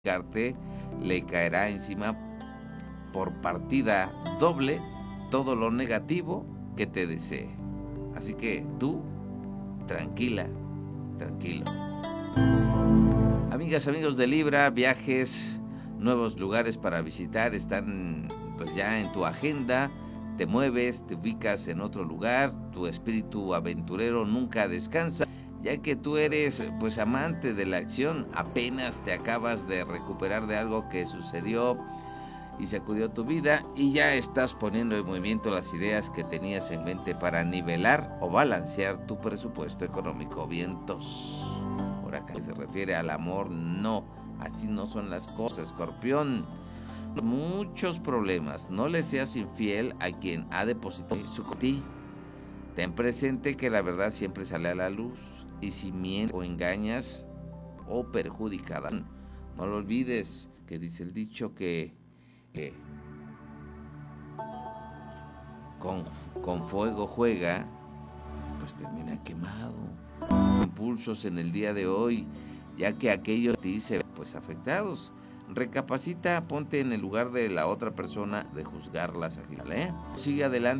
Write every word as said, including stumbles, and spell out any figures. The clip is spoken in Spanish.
Carte le caerá encima por partida doble todo lo negativo que te desee. Así que tú, tranquila, tranquilo. Amigas, amigos de Libra, viajes, nuevos lugares para visitar están pues ya en tu agenda. Te mueves, te ubicas en otro lugar, tu espíritu aventurero nunca descansa, ya que tú eres pues amante de la acción, apenas te acabas de recuperar de algo que sucedió y sacudió tu vida y ya estás poniendo en movimiento las ideas que tenías en mente para nivelar o balancear tu presupuesto económico. Vientos. Por acá se refiere al amor, no, así no son las cosas, Escorpión. Muchos problemas, no le seas infiel a quien ha depositado su con ti. Ten presente que la verdad siempre sale a la luz y si mientes o engañas o perjudicada, no lo olvides que dice el dicho que, que con, con fuego juega, pues termina quemado. Impulsos en el día de hoy, ya que aquellos te dice pues afectados. Recapacita, ponte en el lugar de la otra persona de juzgarlas, ¿eh? Sigue adelante.